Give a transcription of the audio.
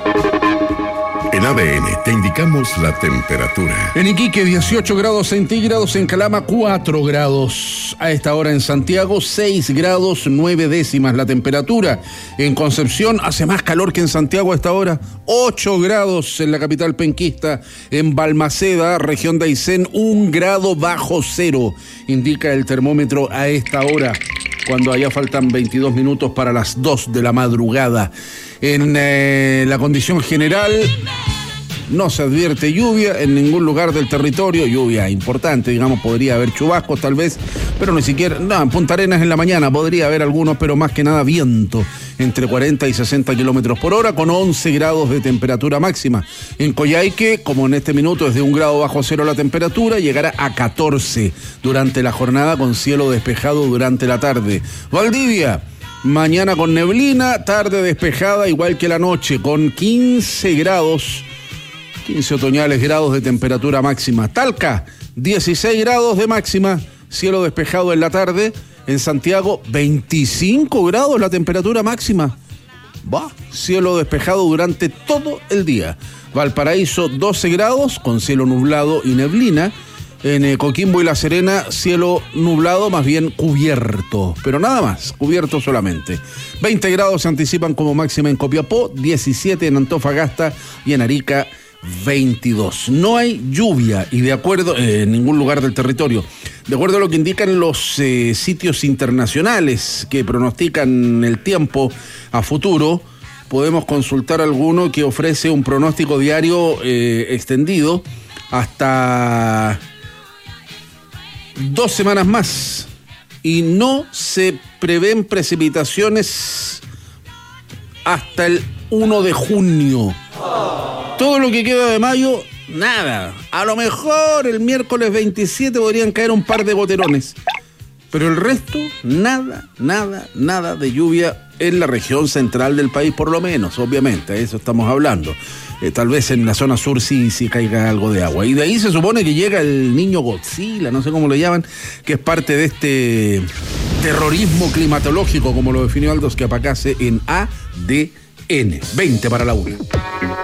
En ADN te indicamos la temperatura. En Iquique 18 grados centígrados, en Calama 4 grados. A esta hora en Santiago 6 grados 9 décimas la temperatura. En Concepción hace más calor que en Santiago a esta hora. 8 grados en la capital penquista. En Balmaceda, región de Aysén, 1 grado bajo cero. Indica el termómetro a esta hora, cuando allá faltan 22 minutos para las 2 de la madrugada. En la condición general, no se advierte lluvia en ningún lugar del territorio, lluvia importante, digamos, podría haber chubascos tal vez, pero ni siquiera, no, en Punta Arenas en la mañana podría haber algunos, pero más que nada viento, entre 40 y 60 kilómetros por hora, con 11 grados de temperatura máxima. En Coyhaique, como en este minuto es de 1 grado bajo cero la temperatura, llegará a 14 durante la jornada, con cielo despejado durante la tarde. Valdivia, mañana con neblina, tarde despejada igual que la noche, con 15 grados, 15 otoñales grados de temperatura máxima. Talca, 16 grados de máxima, cielo despejado en la tarde. En Santiago, 25 grados la temperatura máxima. Cielo despejado durante todo el día. Valparaíso, 12 grados, con cielo nublado y neblina. En Coquimbo y La Serena, cielo nublado, más bien cubierto, pero nada más, cubierto solamente. 20 grados se anticipan como máxima en Copiapó, 17 en Antofagasta y en Arica, 22. No hay lluvia y de acuerdo en ningún lugar del territorio. De acuerdo a lo que indican los sitios internacionales que pronostican el tiempo a futuro, podemos consultar alguno que ofrece un pronóstico diario extendido hasta 2 semanas más, y no se prevén precipitaciones hasta el 1 de junio. Todo lo que queda de mayo, nada. A lo mejor el miércoles 27 podrían caer un par de goterones, pero el resto, nada de lluvia en la región central del país, por lo menos, obviamente, de eso estamos hablando. Tal vez en la zona sur sí caiga algo de agua. Y de ahí se supone que llega el niño Godzilla, no sé cómo lo llaman, que es parte de este terrorismo climatológico, como lo definió Aldous Capacase en ADN. 20 para la 1.